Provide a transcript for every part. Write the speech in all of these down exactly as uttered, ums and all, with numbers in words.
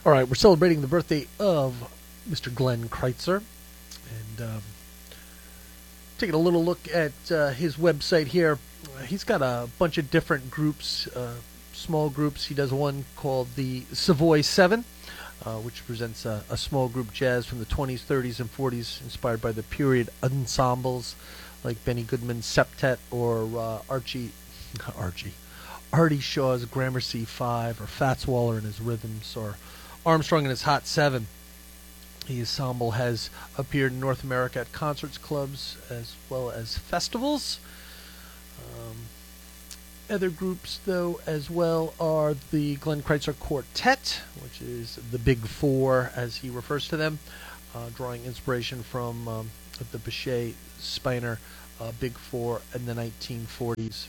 All right, we're celebrating the birthday of Mister Glenn Kreitzer, and um, taking a little look at uh, his website here. Uh, he's got a bunch of different groups, uh, small groups. He does one called the Savoy Seven, uh, which presents a, a small group jazz from the twenties, thirties, and forties, inspired by the period ensembles like Benny Goodman's Septet or uh, Archie, Archie, Artie Shaw's Gramercy Five, or Fats Waller and his Rhythms, or Armstrong and his Hot Seven. The ensemble has appeared in North America at concerts, clubs, as well as festivals. Um, other groups, though, as well, are the Glenn Kreitzer Quartet, which is the Big Four, as he refers to them, uh, drawing inspiration from um, the Bechet Spiner uh, Big Four in the nineteen forties.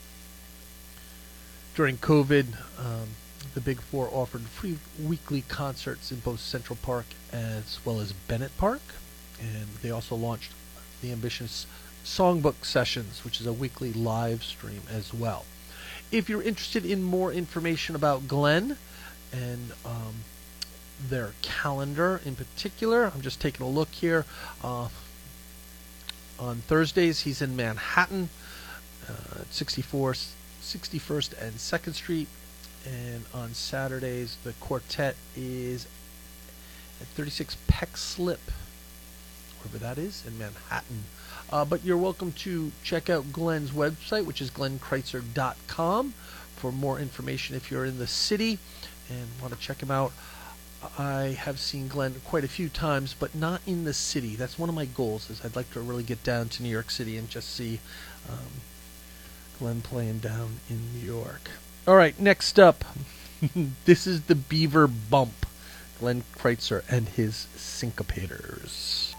During COVID, um, the Big Four offered free weekly concerts in both Central Park as well as Bennett Park, and they also launched the ambitious Songbook Sessions, which is a weekly live stream as well. If you're interested in more information about Glenn and um, their calendar in particular, I'm just taking a look here. Uh, on Thursdays, he's in Manhattan, uh, at sixty-four, sixty-first and second Street. And on Saturdays, the quartet is at thirty-six Peck Slip, wherever that is, in Manhattan. Uh, but you're welcome to check out Glenn's website, which is glenn kreitzer dot com, for more information if you're in the city and want to check him out. I have seen Glenn quite a few times, but not in the city. That's one of my goals, is I'd like to really get down to New York City and just see um, Glenn playing down in New York. All right, next up, this is the Beaver Bump, Glenn Kreitzer and his Syncopators.